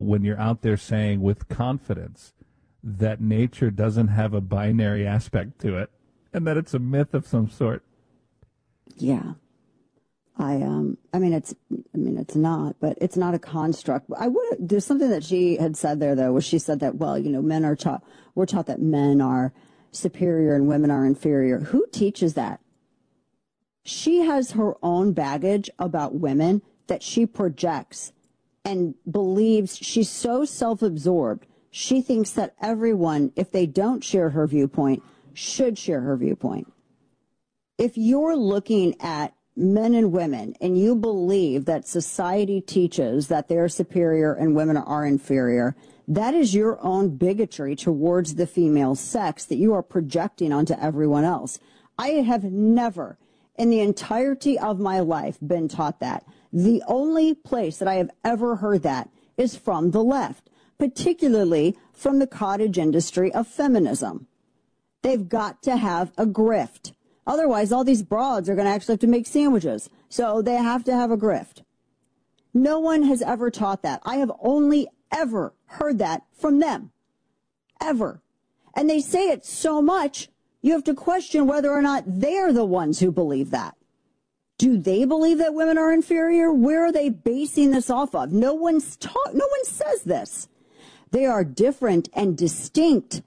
when you're out there saying with confidence that nature doesn't have a binary aspect to it and that it's a myth of some sort. Yeah. It's not, but it's not a construct. There's something that she had said there, though, where she said that, well, we're taught that men are superior and women are inferior. Who teaches that? She has her own baggage about women that she projects and believes. She's so self-absorbed. She thinks that everyone, if they don't share her viewpoint, should share her viewpoint. If you're looking at men and women and you believe that society teaches that they're superior and women are inferior, that is your own bigotry towards the female sex that you are projecting onto everyone else. I have never in the entirety of my life been taught that. The only place that I have ever heard that is from the left, particularly from the cottage industry of feminism. They've got to have a grift. Otherwise, all these broads are going to actually have to make sandwiches. So they have to have a grift. No one has ever taught that. I have only ever heard that from them. Ever. And they say it so much, you have to question whether or not they're the ones who believe that. Do they believe that women are inferior? Where are they basing this off of? No one says this. They are different and distinct.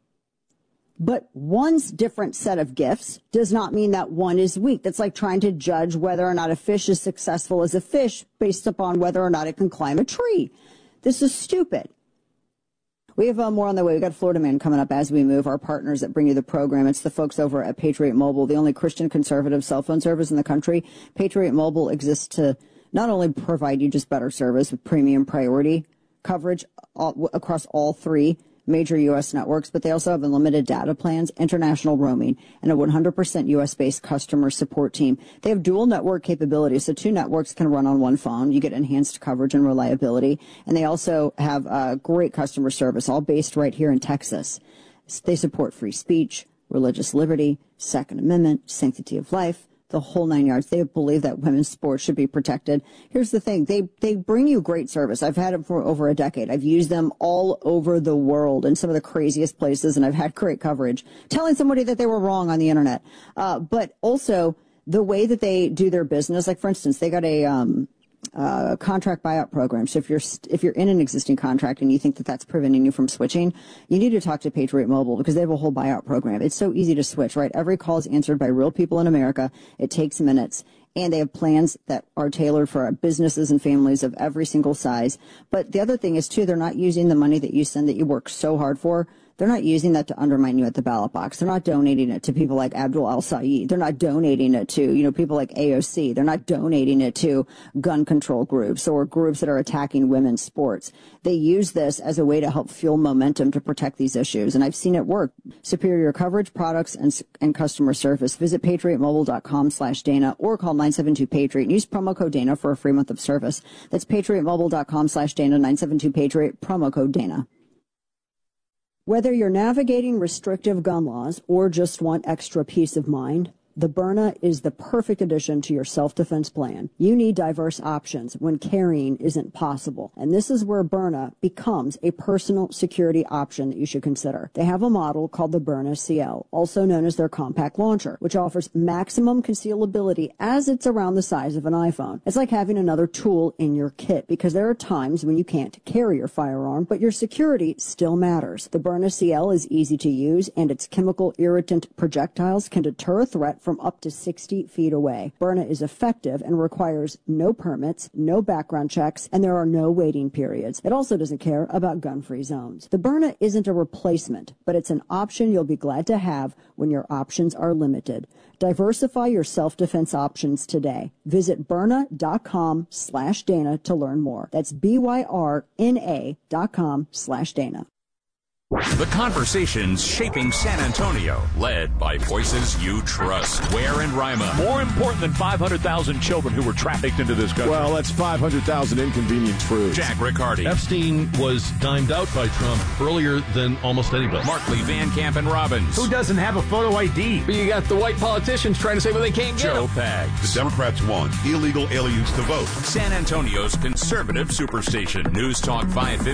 But one's different set of gifts does not mean that one is weak. That's like trying to judge whether or not a fish is successful as a fish based upon whether or not it can climb a tree. This is stupid. We have more on the way. We've got Florida Man coming up as we move. Our partners that bring you the program. It's the folks over at Patriot Mobile, the only Christian conservative cell phone service in the country. Patriot Mobile exists to not only provide you just better service with premium priority coverage across all three major U.S. networks, but they also have unlimited data plans, international roaming, and a 100% U.S.-based customer support team. They have dual network capabilities, so two networks can run on one phone. You get enhanced coverage and reliability, and they also have great customer service, all based right here in Texas. They support free speech, religious liberty, Second Amendment, sanctity of life, the whole 9 yards. They believe that women's sports should be protected. Here's the thing. They bring you great service. I've had them for over a decade. I've used them all over the world in some of the craziest places, and I've had great coverage, telling somebody that they were wrong on the internet. But also the way that they do their business, like, for instance, they got a contract buyout program. So if you're in an existing contract and you think that that's preventing you from switching, you need to talk to Patriot Mobile because they have a whole buyout program. It's so easy to switch, right? Every call is answered by real people in America. It takes minutes. And they have plans that are tailored for businesses and families of every single size. But the other thing is, too, they're not using the money that you send that you work so hard for. They're not using that to undermine you at the ballot box. They're not donating it to people like Abdul al-Sayed. They're not donating it to, people like AOC. They're not donating it to gun control groups or groups that are attacking women's sports. They use this as a way to help fuel momentum to protect these issues. And I've seen it work. Superior coverage, products, and customer service. Visit patriotmobile.com/Dana or call 972-PATRIOT and use promo code Dana for a free month of service. That's patriotmobile.com/Dana, 972-PATRIOT, promo code Dana. Whether you're navigating restrictive gun laws or just want extra peace of mind, the Byrna is the perfect addition to your self-defense plan. You need diverse options when carrying isn't possible. And this is where Byrna becomes a personal security option that you should consider. They have a model called the Byrna CL, also known as their compact launcher, which offers maximum concealability as it's around the size of an iPhone. It's like having another tool in your kit because there are times when you can't carry your firearm, but your security still matters. The Byrna CL is easy to use, and its chemical irritant projectiles can deter a threat from up to 60 feet away. Byrna is effective and requires no permits, no background checks, and there are no waiting periods. It also doesn't care about gun-free zones. The Byrna isn't a replacement, but it's an option you'll be glad to have when your options are limited. Diversify your self-defense options today. Visit Byrna.com/Dana to learn more. That's BYRNA.com/Dana. The conversations shaping San Antonio, led by voices you trust. Ware and Rima. More important than 500,000 children who were trafficked into this country. Well, that's 500,000 inconvenient truths. Jack Riccardi. Epstein was dimed out by Trump earlier than almost anybody. Markley, Van Camp, and Robbins. Who doesn't have a photo ID? But you got the white politicians trying to say, well, they can't get Joe them. Pags. The Democrats want illegal aliens to vote. San Antonio's conservative superstation. News Talk 550.